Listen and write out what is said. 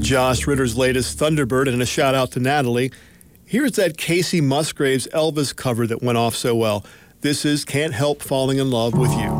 Josh Ritter's latest Thunderbird, and a shout out to Natalie. Here's that Casey Musgraves Elvis cover that went off so well. This is Can't Help Falling in Love with You.